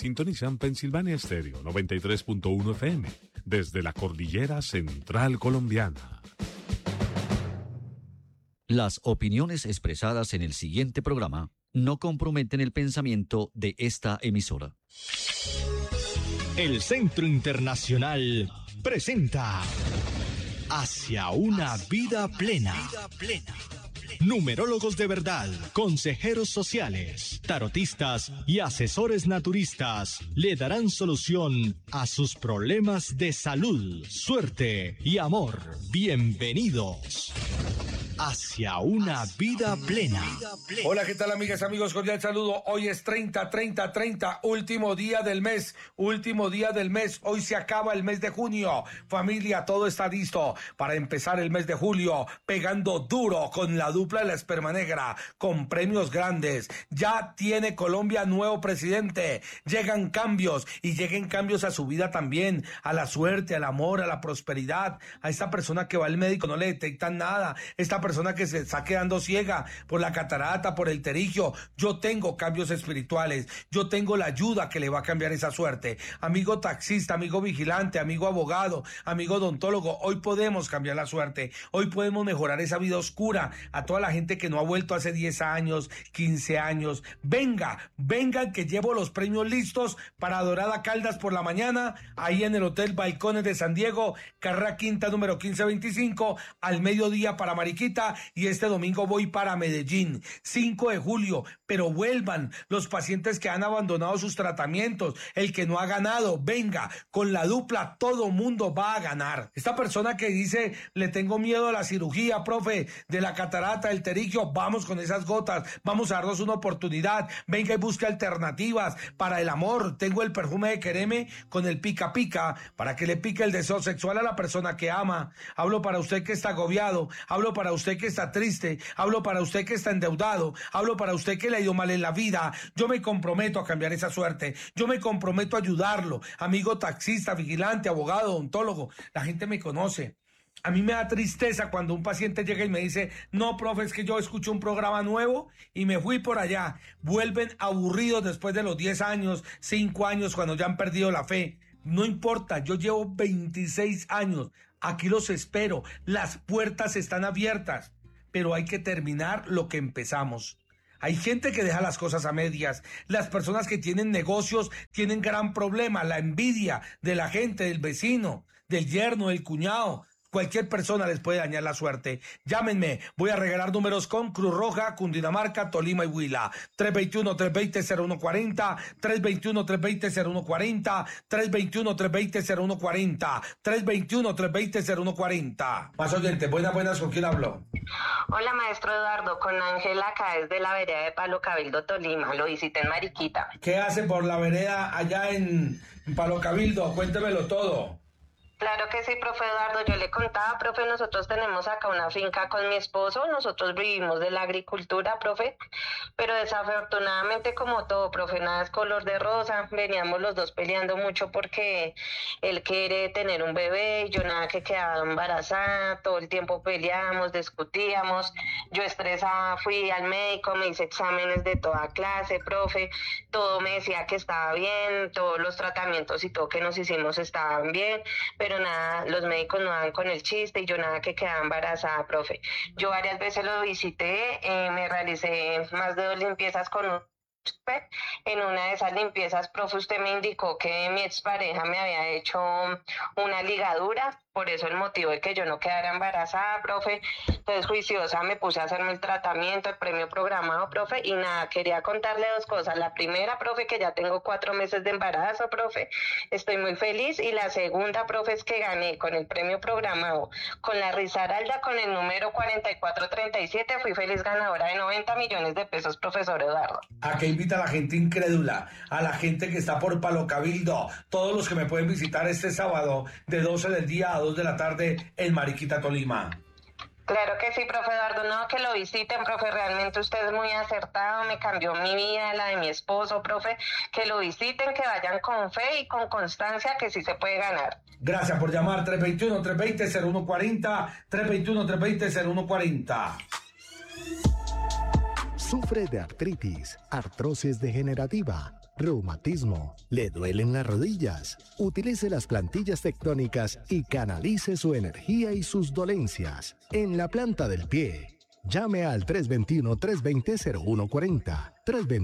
Sintonizan Pensilvania Estéreo 93.1 FM desde la cordillera central colombiana. Las opiniones expresadas en el siguiente programa no comprometen el pensamiento de esta emisora. El Centro Internacional presenta Hacia una vida plena. Numerólogos de verdad, consejeros sociales, tarotistas y asesores naturistas le darán solución a sus problemas de salud, suerte y amor. Bienvenidos. Hacia una vida plena. Hola, ¿qué tal, amigas, amigos? Cordial saludo. Hoy es 30, último día del mes. Hoy se acaba el mes de junio. Familia, todo está listo para empezar el mes de julio, pegando duro con la dupla de la Esperma Negra, con premios grandes. Ya tiene Colombia nuevo presidente. Llegan cambios y lleguen cambios a su vida también, a la suerte, al amor, a la prosperidad. A esta persona que va al médico no le detectan nada. Esta persona que se está quedando ciega por la catarata, por el terigio. Yo tengo cambios espirituales. Yo tengo la ayuda que le va a cambiar esa suerte. Amigo taxista, amigo vigilante, amigo abogado, amigo odontólogo, hoy podemos cambiar la suerte. Hoy podemos mejorar esa vida oscura. A toda la gente que no ha vuelto hace 10 años, 15 años. Vengan que llevo los premios listos para Dorada Caldas por la mañana, ahí en el Hotel Balcones de San Diego, carrera quinta número 1525, al mediodía para Mariquita, y este domingo voy para Medellín, 5 de julio, pero vuelvan los pacientes que han abandonado sus tratamientos, el que no ha ganado, venga, con la dupla todo mundo va a ganar. Esta persona que dice, le tengo miedo a la cirugía, profe, de la catarata, del terigio, vamos con esas gotas, vamos a darnos una oportunidad, venga y busque alternativas para el amor. Tengo el perfume de Quereme con el pica pica, para que le pique el deseo sexual a la persona que ama. Hablo para usted que está agobiado, hablo para usted que está triste, hablo para usted que está endeudado, hablo para usted que le ha ido mal en la vida. Yo me comprometo a cambiar esa suerte, yo me comprometo a ayudarlo, amigo taxista, vigilante, abogado, odontólogo. La gente me conoce. A mí me da tristeza cuando un paciente llega y me dice, no, profe, es que yo escuché un programa nuevo y me fui por allá. Vuelven aburridos después de los 10 años, 5 años, cuando ya han perdido la fe. No importa, yo llevo 26 años. Aquí los espero. Las puertas están abiertas, pero hay que terminar lo que empezamos. Hay gente que deja las cosas a medias. Las personas que tienen negocios tienen gran problema. La envidia de la gente, del vecino, del yerno, del cuñado. Cualquier persona les puede dañar la suerte. Llámenme, voy a regalar números con Cruz Roja, Cundinamarca, Tolima y Huila. 321-320-0140, 321-320-0140, 321-320-0140, 321-320-0140. Más oyente, buenas, ¿con quién hablo? Hola, maestro Eduardo, con Ángela acá desde la vereda de Palo Cabildo, Tolima. Lo visité en Mariquita. ¿Qué hace por la vereda allá en Palo Cabildo? Cuéntemelo todo. Claro que sí, profe Eduardo, yo le contaba, profe, nosotros tenemos acá una finca con mi esposo, nosotros vivimos de la agricultura, profe, pero desafortunadamente como todo, profe, nada es color de rosa, veníamos los dos peleando mucho porque él quiere tener un bebé, yo nada que quedaba embarazada, todo el tiempo peleábamos, discutíamos, yo estresada fui al médico, me hice exámenes de toda clase, profe, todo me decía que estaba bien, todos los tratamientos y todo que nos hicimos estaban bien, pero nada, los médicos no dan con el chiste y yo nada que quedaba embarazada, profe. Yo varias veces lo visité, me realicé más de 2 limpiezas con usted. En una de esas limpiezas, profe, usted me indicó que mi expareja me había hecho una ligadura, por eso el motivo de que yo no quedara embarazada, profe. Entonces, juiciosa, me puse a hacerme el tratamiento, el premio programado, profe, y nada, quería contarle 2 cosas. La primera, profe, que ya tengo 4 meses de embarazo, profe, estoy muy feliz. Y la segunda, profe, es que gané con el premio programado, con la Risaralda, con el número 4437, fui feliz ganadora de 90 millones de pesos, profesor Eduardo. ¿A qué invita a la gente incrédula? A la gente que está por Palo Cabildo, todos los que me pueden visitar este sábado de 12 del día a 2 de la tarde en Mariquita, Tolima. Claro que sí, profe Eduardo, no, que lo visiten, profe, realmente usted es muy acertado, me cambió mi vida, la de mi esposo, profe, que lo visiten, que vayan con fe y con constancia, que sí se puede ganar. Gracias por llamar, 321-320-0140, 321-320-0140. ¿Sufre de artritis, artrosis degenerativa, reumatismo? ¿Le duelen las rodillas? Utilice las plantillas tectónicas y canalice su energía y sus dolencias en la planta del pie. Llame al 321-320-0140.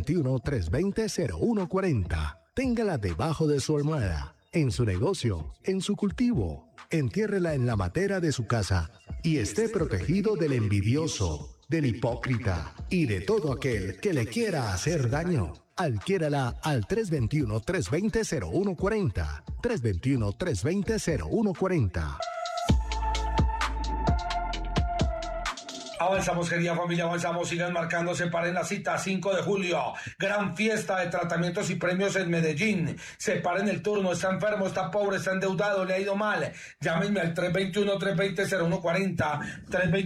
321-320-0140. Téngala debajo de su almohada, en su negocio, en su cultivo. Entiérrela en la matera de su casa y esté protegido del envidioso, del hipócrita y de todo aquel que le quiera hacer daño. Adquiérala al 321-320-0140. 321-320-0140. Avanzamos, querida familia, avanzamos, sigan marcando, separen la cita, 5 de julio, gran fiesta de tratamientos y premios en Medellín. Separen el turno, está enfermo, está pobre, está endeudado, le ha ido mal. Llámenme al 321-320-0140,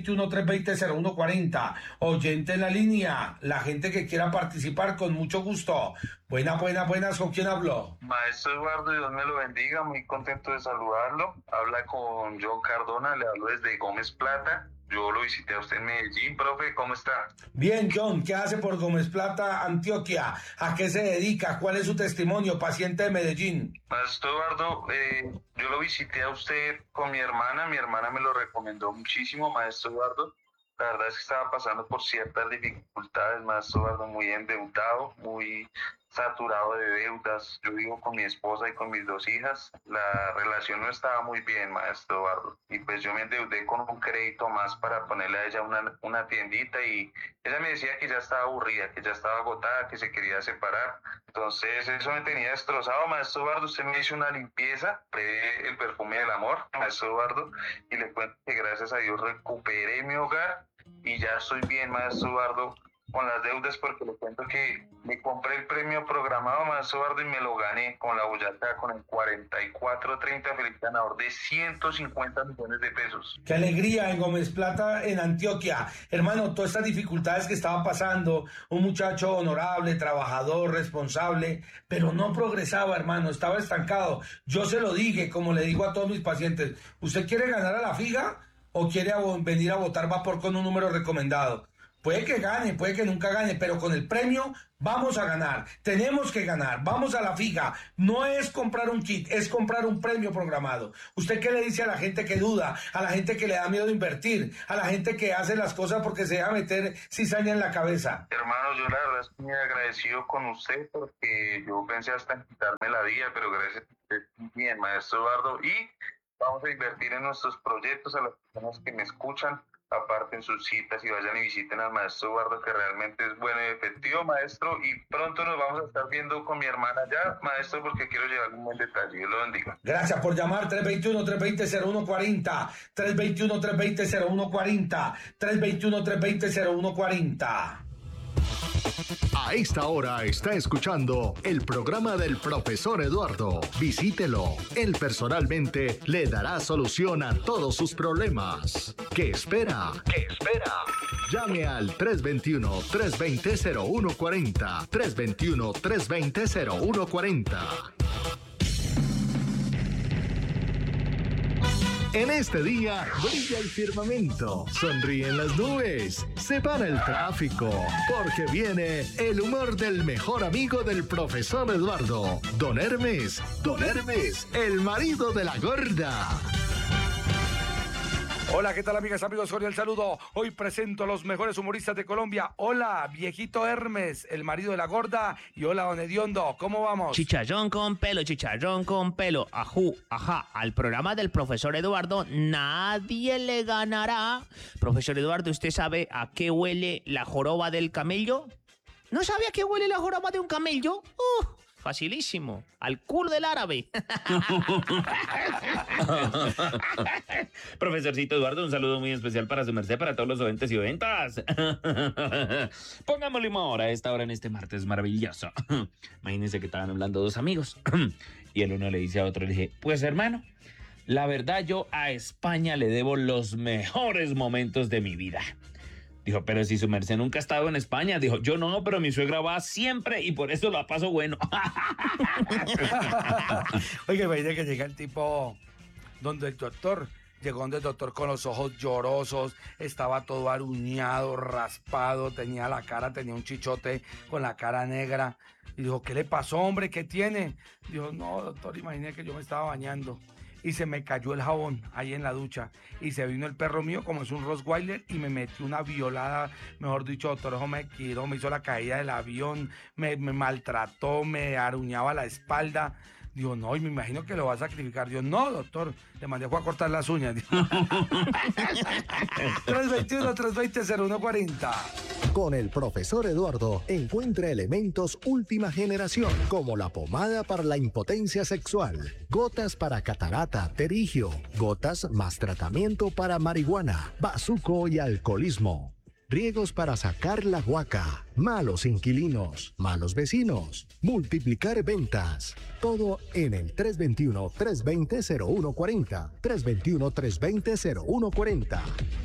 321-320-0140. Oyente en la línea, la gente que quiera participar, con mucho gusto. Buenas, ¿con quién hablo? Maestro Eduardo, Dios me lo bendiga, muy contento de saludarlo. Habla con John Cardona, le hablo desde Gómez Plata. Yo lo visité a usted en Medellín, profe, ¿cómo está? Bien, John, ¿qué hace por Gómez Plata, Antioquia? ¿A qué se dedica? ¿Cuál es su testimonio? Paciente de Medellín. Maestro Eduardo, yo lo visité a usted con mi hermana me lo recomendó muchísimo, Maestro Eduardo. La verdad es que estaba pasando por ciertas dificultades, Maestro Eduardo, muy endeudado, muy saturado de deudas. Yo vivo con mi esposa y con mis 2 hijas. La relación no estaba muy bien, Maestro Eduardo. Y pues yo me endeudé con un crédito más para ponerle a ella una tiendita, y ella me decía que ya estaba aburrida, que ya estaba agotada, que se quería separar. Entonces eso me tenía destrozado, Maestro Eduardo. Usted me hizo una limpieza, el perfume del amor, Maestro Eduardo, y le cuento que gracias a Dios recuperé mi hogar y ya estoy bien, Maestro Eduardo, con las deudas, porque le cuento que me compré el premio programado, Maestro Eduardo, y me lo gané con la Boyacá, con el 4430, feliz ganador de 150 millones de pesos. ¡Qué alegría en Gómez Plata, en Antioquia! Hermano, todas estas dificultades que estaba pasando, un muchacho honorable, trabajador, responsable, pero no progresaba, hermano, estaba estancado. Yo se lo dije, como le digo a todos mis pacientes, ¿usted quiere ganar a la fija o quiere venir a votar vapor con un número recomendado? Puede que gane, puede que nunca gane, pero con el premio vamos a ganar. Tenemos que ganar, vamos a la fija. No es comprar un kit, es comprar un premio programado. ¿Usted qué le dice a la gente que duda, a la gente que le da miedo de invertir, a la gente que hace las cosas porque se deja meter cizaña en la cabeza? Hermano, yo la verdad estoy muy agradecido con usted, porque yo pensé hasta en quitarme la vida, pero gracias a usted, bien, Maestro Eduardo, y vamos a invertir en nuestros proyectos. A las personas que me escuchan, aparten sus citas y vayan y visiten al Maestro Eduardo, que realmente es bueno y efectivo, Maestro, y pronto nos vamos a estar viendo con mi hermana ya, Maestro, porque quiero llevarle un buen detalle. Dios lo bendiga. Gracias por llamar. 321-320-0140, 321-320-0140, 321-320-0140. A esta hora está escuchando el programa del profesor Eduardo. Visítelo. Él personalmente le dará solución a todos sus problemas. ¿Qué espera? Llame al 321-320-0140. 321-320-0140. En este día brilla el firmamento, sonríen las nubes, se para el tráfico, porque viene el humor del mejor amigo del profesor Eduardo, Don Hermes, el marido de la gorda. Hola, ¿qué tal, amigas, amigos? Cordial saludo. Hoy presento a los mejores humoristas de Colombia. Hola, viejito Hermes, el marido de la gorda. Y hola, don Hediondo, ¿cómo vamos? Chicharrón con pelo, ajú, ajá. Al programa del profesor Eduardo nadie le ganará. Profesor Eduardo, ¿usted sabe a qué huele la joroba del camello? ¿No sabe a qué huele la joroba de un camello? Facilísimo. Al culo del árabe. Profesorcito Eduardo, un saludo muy especial para su merced, para todos los oyentes y oyentas. Pongámosle humor a esta hora en este martes maravilloso. Imagínense que estaban hablando 2 amigos y el uno le dice a otro, le dije, pues hermano, la verdad yo a España le debo los mejores momentos de mi vida. Dijo, pero si su merced nunca ha estado en España. Dijo, yo no, pero mi suegra va siempre y por eso la paso bueno. Oye, imagínate que llega el tipo donde el doctor Llegó donde el doctor con los ojos llorosos, estaba todo aruñado, raspado, tenía un chichote con la cara negra. Y dijo, ¿qué le pasó, hombre? ¿Qué tiene? Dijo, no, doctor, imagínese que yo me estaba bañando y se me cayó el jabón ahí en la ducha y se vino el perro mío, como es un Rottweiler, y me metió una violada, mejor dicho, doctor, eso me tiró, me hizo la caída del avión, me maltrató, me aruñaba la espalda. Digo, no, y me imagino que lo va a sacrificar. Digo, no, doctor, le mandé a cortar las uñas. 321-320-0140. Con el profesor Eduardo encuentra elementos última generación, como la pomada para la impotencia sexual, gotas para catarata, terigio, gotas más tratamiento para marihuana, bazuco y alcoholismo. Riegos para sacar la guaca, malos inquilinos, malos vecinos, multiplicar ventas. Todo en el 321-320-0140. 321-320-0140.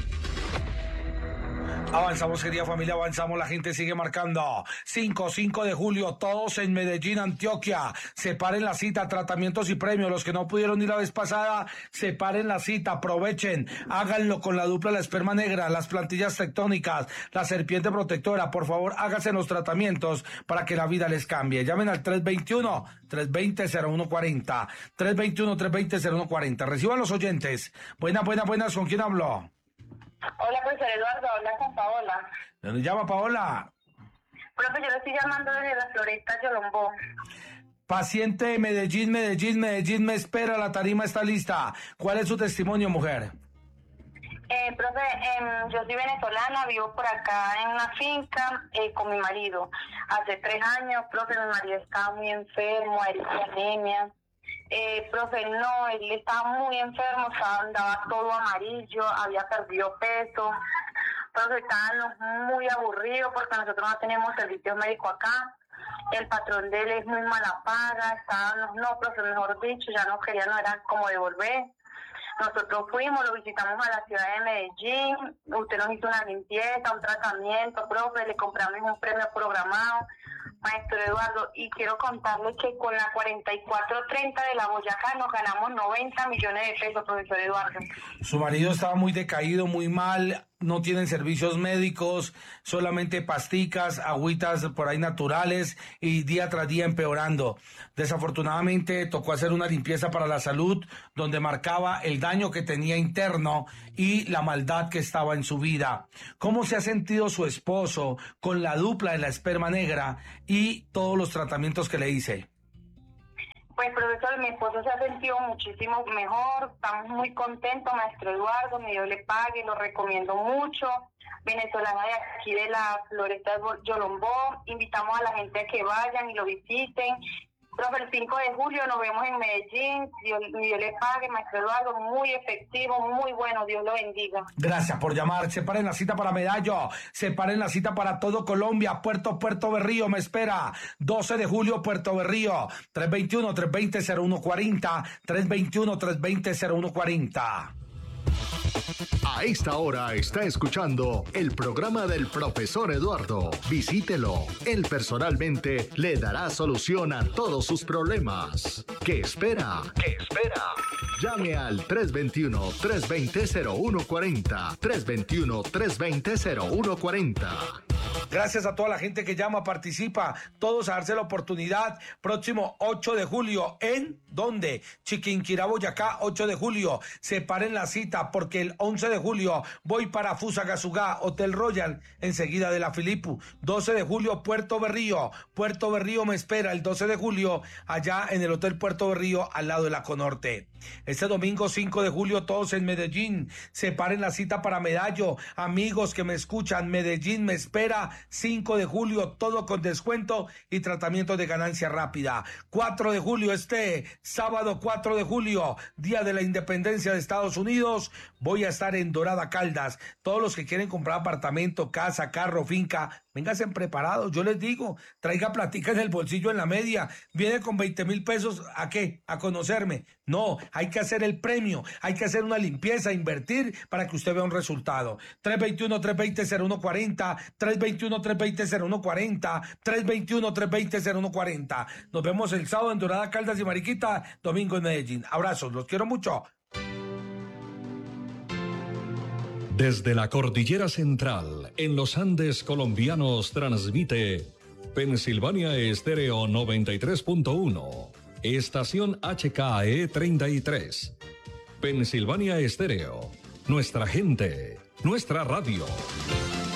Avanzamos, querida familia, avanzamos, la gente sigue marcando. 5 de julio, todos en Medellín, Antioquia. Separen la cita, tratamientos y premios. Los que no pudieron ir la vez pasada, separen la cita, aprovechen. Háganlo con la dupla La Esperma Negra, las plantillas tectónicas, la serpiente protectora. Por favor, háganse los tratamientos para que la vida les cambie. Llamen al 321-320-0140. 321-320-0140. Reciban los oyentes. Buenas, ¿con quién habló? Hola, profesor Eduardo, habla con Paola. ¿De dónde llama, Paola? Profe, yo le estoy llamando desde la Floresta Yolombó. Paciente de Medellín me espera, la tarima está lista. ¿Cuál es su testimonio, mujer? Profe, yo soy venezolana, vivo por acá en una finca con mi marido. Hace 3 años, profe, mi marido estaba muy enfermo, él tenía anemia. Profe, no, él estaba muy enfermo, andaba todo amarillo, había perdido peso. Profe, estábamos muy aburridos porque nosotros no tenemos servicio médico acá. El patrón de él es muy mala paga, estábamos, no, profe, mejor dicho, ya no quería, no era como devolver. Nosotros fuimos, lo visitamos a la ciudad de Medellín, usted nos hizo una limpieza, un tratamiento, profe, le compramos un premio programado, maestro Eduardo, y quiero contarle que con la 4430 de la Boyacá nos ganamos 90 millones de pesos, profesor Eduardo. Su marido estaba muy decaído, muy mal, no tienen servicios médicos, solamente pasticas, agüitas por ahí naturales y día tras día empeorando. Desafortunadamente tocó hacer una limpieza para la salud donde marcaba el daño que tenía interno y la maldad que estaba en su vida. ¿Cómo se ha sentido su esposo con la dupla de La Esperma Negra y todos los tratamientos que le hice? Pues, profesor, mi esposo se ha sentido muchísimo mejor, estamos muy contentos, maestro Eduardo, mi Dios le pague, lo recomiendo mucho. Venezolana de aquí de la Floresta Yolombó, invitamos a la gente a que vayan y lo visiten. Profe, el 5 de julio nos vemos en Medellín, Dios le pague, maestro Eduardo, muy efectivo, muy bueno, Dios lo bendiga. Gracias por llamar, separen la cita para Medallo, separen la cita para todo Colombia, Puerto Berrío me espera, 12 de julio Puerto Berrío, 321-320-0140, 321-320-0140. A esta hora está escuchando el programa del profesor Eduardo. Visítelo. Él personalmente le dará solución a todos sus problemas. ¿Qué espera? Llame al 321-320-0140. 321-320-0140. Gracias a toda la gente que llama, participa, todos a darse la oportunidad. Próximo 8 de julio, ¿en dónde? Chiquinquirá, Boyacá, 8 de julio. Separen la cita porque el 11 de julio voy para Fusagasugá, Hotel Royal, enseguida de la Filipu. 12 de julio, Puerto Berrío me espera el 12 de julio, allá en el Hotel Puerto Berrío, al lado de la Conorte. Este domingo 5 de julio, todos en Medellín. Separen la cita para Medallo. Amigos que me escuchan, Medellín me espera 5 de julio, todo con descuento y tratamiento de ganancia rápida. 4 de julio, sábado 4 de julio, Día de la Independencia de Estados Unidos, voy a estar en Dorada Caldas. Todos los que quieren comprar apartamento, casa, carro, finca, vénganse preparados. Yo les digo, traiga platica en el bolsillo en la media. Viene con 20,000 pesos, ¿a qué? ¿A conocerme? No, hay que hacer el premio, hay que hacer una limpieza, invertir para que usted vea un resultado. 321-320-0140, 321-320-0140, 321-320-0140. Nos vemos el sábado en Dorada Caldas y Mariquita, domingo en Medellín. Abrazos, los quiero mucho. Desde la Cordillera Central, en los Andes colombianos, transmite Pensilvania Estéreo 93.1, estación HKE 33. Pensilvania Estéreo, nuestra gente, nuestra radio.